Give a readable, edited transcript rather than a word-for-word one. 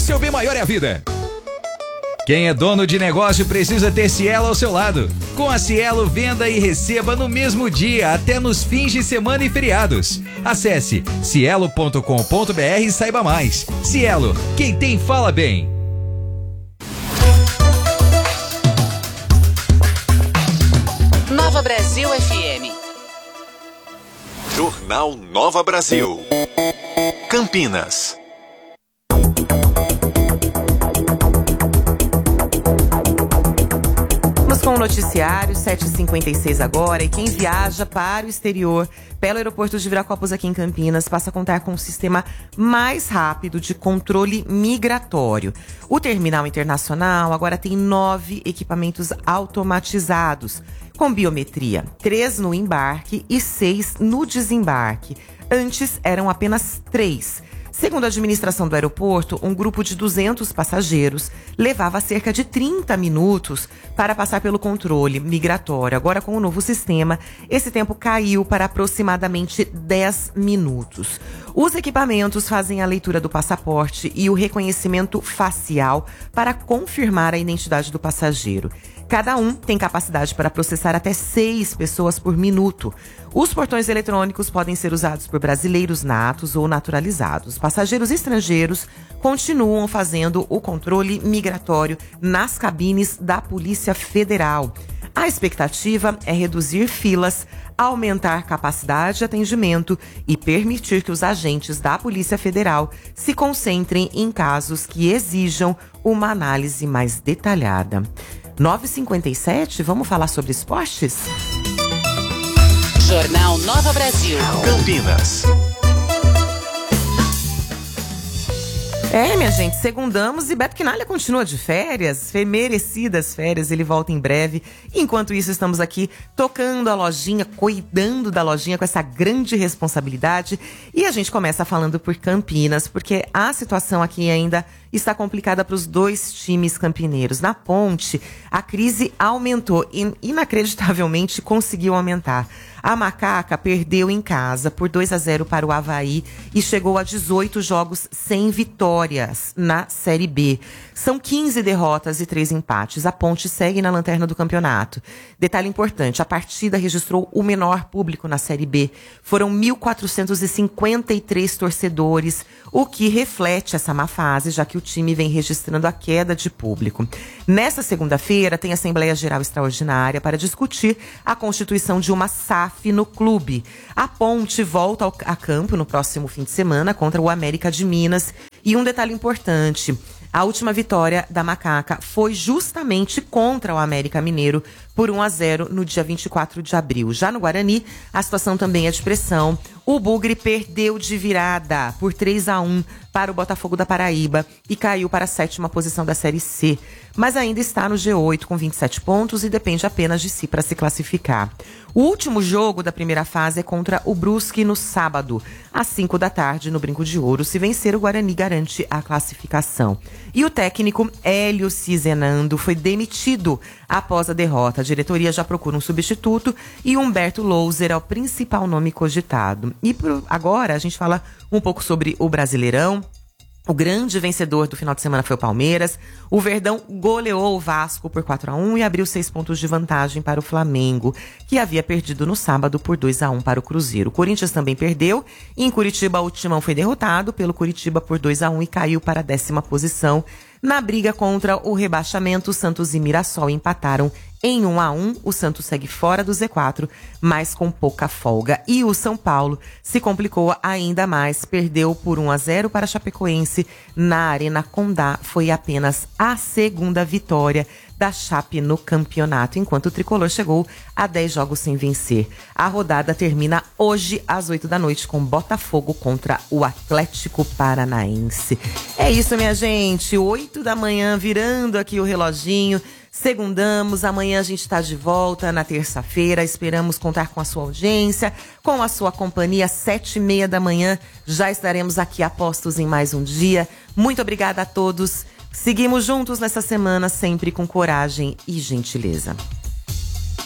seu bem maior é a vida. Quem é dono de negócio precisa ter Cielo ao seu lado. Com a Cielo, venda e receba no mesmo dia, até nos fins de semana e feriados. Acesse cielo.com.br e saiba mais. Cielo, quem tem fala bem. Nova Brasil FM. Jornal Nova Brasil. Campinas. Com o noticiário 7h56 agora, e quem viaja para o exterior pelo aeroporto de Viracopos aqui em Campinas passa a contar com um sistema mais rápido de controle migratório. O terminal internacional agora tem 9 equipamentos automatizados com biometria, 3 no embarque e 6 no desembarque. Antes eram apenas 3. Segundo a administração do aeroporto, um grupo de 200 passageiros levava cerca de 30 minutos para passar pelo controle migratório. Agora, com o novo sistema, esse tempo caiu para aproximadamente 10 minutos. Os equipamentos fazem a leitura do passaporte e o reconhecimento facial para confirmar a identidade do passageiro. Cada um tem capacidade para processar até 6 pessoas por minuto. Os portões eletrônicos podem ser usados por brasileiros natos ou naturalizados. Passageiros estrangeiros continuam fazendo o controle migratório nas cabines da Polícia Federal. A expectativa é reduzir filas, aumentar capacidade de atendimento e permitir que os agentes da Polícia Federal se concentrem em casos que exijam uma análise mais detalhada. 9h57, vamos falar sobre esportes? Jornal Nova Brasil. Campinas. Minha gente, segundamos e Beto Quinalha continua de férias, merecidas férias, ele volta em breve. Enquanto isso, estamos aqui tocando a lojinha, cuidando da lojinha com essa grande responsabilidade. E a gente começa falando por Campinas, porque a situação aqui ainda está complicada para os 2 times campineiros. Na Ponte, a crise aumentou e, inacreditavelmente, conseguiu aumentar. A Macaca perdeu em casa por 2-0 para o Avaí e chegou a 18 jogos sem vitórias na Série B. São 15 derrotas e 3 empates. A Ponte segue na lanterna do campeonato. Detalhe importante, a partida registrou o menor público na Série B. Foram 1.453 torcedores, o que reflete essa má fase, já que o time vem registrando a queda de público. Nessa segunda-feira, tem Assembleia Geral Extraordinária para discutir a constituição de uma SAF no clube. A Ponte volta a campo no próximo fim de semana contra o América de Minas. E um detalhe importante, a última vitória da Macaca foi justamente contra o América Mineiro por 1-0 no dia 24 de abril. Já no Guarani, a situação também é de pressão. O Bugre perdeu de virada por 3-1 para o Botafogo da Paraíba e caiu para a 7ª posição da Série C. Mas ainda está no G8 com 27 pontos e depende apenas de si para se classificar. O último jogo da primeira fase é contra o Brusque no sábado, às 5 da tarde, no Brinco de Ouro. Se vencer, o Guarani garante a classificação. E o técnico Hélio Cizenando foi demitido após a derrota. A diretoria já procura um substituto e Humberto Louser é o principal nome cogitado. E agora a gente fala um pouco sobre o Brasileirão. O grande vencedor do final de semana foi o Palmeiras. O Verdão goleou o Vasco por 4-1 e abriu 6 pontos de vantagem para o Flamengo, que havia perdido no sábado por 2-1 para o Cruzeiro. O Corinthians também perdeu. E em Curitiba, o Timão foi derrotado pelo Curitiba por 2-1 e caiu para a 10ª posição. Na briga contra o rebaixamento, Santos e Mirassol empataram em 1-1. O Santos segue fora do Z4, mas com pouca folga. E o São Paulo se complicou ainda mais. Perdeu por 1-0 para a Chapecoense na Arena Condá. Foi apenas a 2ª vitória da Chape no campeonato, enquanto o Tricolor chegou a 10 jogos sem vencer. A rodada termina hoje às 8 da noite com Botafogo contra o Atlético Paranaense. É isso, minha gente. 8 da manhã, virando aqui o reloginho. Segundamos, amanhã a gente está de volta na terça-feira. Esperamos contar com a sua audiência, com a sua companhia. 7h30 da manhã já estaremos aqui a postos em mais um dia. Muito obrigada a todos. Seguimos juntos nessa semana, sempre com coragem e gentileza.